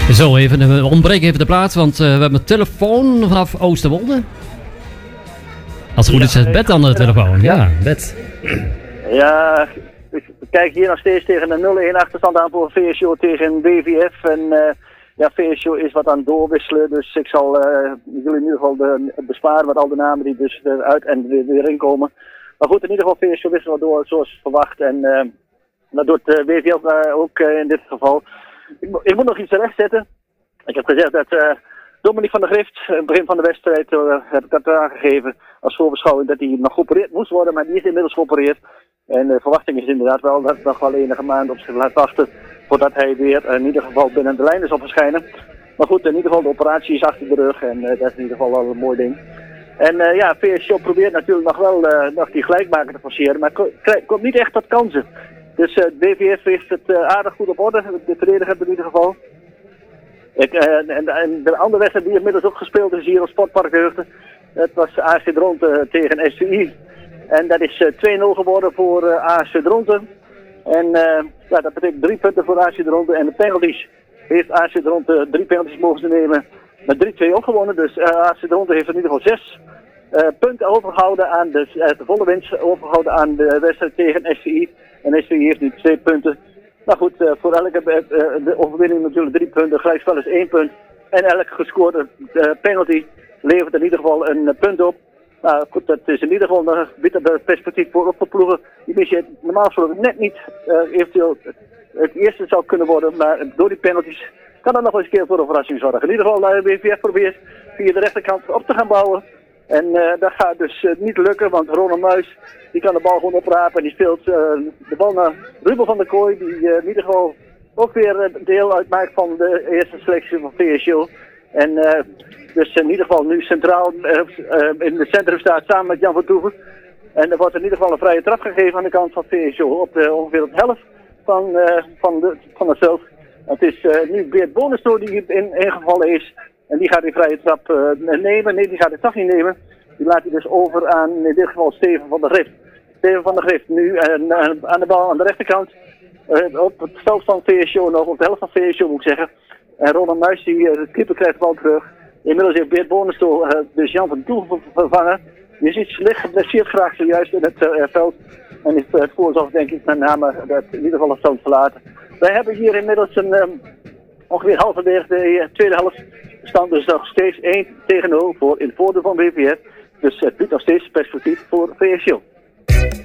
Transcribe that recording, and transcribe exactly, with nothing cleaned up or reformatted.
Zo, even, we ontbreken even de plaats, want uh, we hebben een telefoon vanaf Oosterwolde. Als het goed is, is Bet aan de telefoon. Ja, Bet. Ja, ik kijk hier nog steeds tegen de nul een achterstand aan voor V S O tegen B V F. En uh, ja, V S O is wat aan het doorwisselen, dus ik zal uh, jullie in ieder geval de, besparen met al de namen die dus eruit en weer, weer inkomen. Maar goed, in ieder geval V S O wisselt door zoals verwacht. En uh, dat doet uh, B V F uh, ook uh, in dit geval. Ik, ik moet nog iets rechtzetten. Ik heb gezegd dat uh, Dominique van der Grift, in het begin van de wedstrijd, uh, heb ik dat aangegeven als voorbeschouwing dat hij nog geopereerd moest worden, maar die is inmiddels geopereerd. En de verwachting is inderdaad wel dat het nog wel enige maanden op zich laat wachten voordat hij weer uh, in ieder geval binnen de lijnen zal verschijnen. Maar goed, in ieder geval de operatie is achter de rug en uh, dat is in ieder geval wel een mooi ding. En uh, ja, V S O probeert natuurlijk nog wel uh, nog die gelijkmaker te forceren, maar ko- komt niet echt tot kansen. Dus uh, B V F heeft het uh, aardig goed op orde, de verdediger in ieder geval. Ik, uh, en, en de andere wedstrijd die inmiddels ook gespeeld is hier op Sportpark Heugden, dat was A C Dronten tegen S V I. En dat is uh, twee nul geworden voor uh, A C Dronten. En uh, ja, dat betekent drie punten voor A C Dronten. En de penalties heeft A C Dronten drie penalties mogen ze nemen met drie twee opgewonnen. Dus uh, A C Dronten heeft in ieder geval zes uh, punten overgehouden aan de, uh, de volle winst overgehouden aan de wedstrijd tegen S V I. En S V I heeft nu twee punten. Nou goed, uh, voor elke uh, de overwinning natuurlijk drie punten, gelijkspel is één punt. En elke gescoorde uh, penalty levert in ieder geval een uh, punt op. Nou goed, dat is in ieder geval een bitter perspectief voor opgeploegen. Die misschien normaal gesproken net niet uh, eventueel het eerste zou kunnen worden, maar door die penalties kan dat nog eens een keer voor een verrassing zorgen. In ieder geval uh, B V F probeert via de rechterkant op te gaan bouwen. En uh, dat gaat dus uh, niet lukken, want Ronald Muis die kan de bal gewoon oprapen en die speelt uh, de bal naar Ruben van der Kooi, die uh, in ieder geval ook weer uh, deel uitmaakt van de eerste selectie van V S O. En uh, dus in ieder geval nu centraal uh, uh, in het centrum staat samen met Jan van Toeven. En er wordt in ieder geval een vrije trap gegeven aan de kant van V S O op de, ongeveer op de helft van, uh, van, de, van het veld. Het is uh, nu Beert Bonestoor die in, ingevallen is. En die gaat die vrije trap uh, nemen. Nee, die gaat het toch niet nemen. Die laat hij dus over aan in dit geval Steven van der Grift. Steven van der Grift nu uh, aan de bal aan de rechterkant. Uh, op het veld van V S O nog, op de helft van V S O moet ik zeggen. En Ronald Muis, die uh, de keeper krijgt de bal terug. Inmiddels heeft Beert Bonestoor uh, dus Jan van Toeven vervangen. Die is iets licht geblesseerd graag zojuist in het uh, veld. En is uh, het voorzorg denk ik met name dat in ieder geval het veld verlaten. Wij hebben hier inmiddels een um, ongeveer halverwege de uh, tweede helft stand, dus nog steeds één tegen nul voor in het voordeel van B V F. Dus het biedt nog steeds perspectief voor V S O.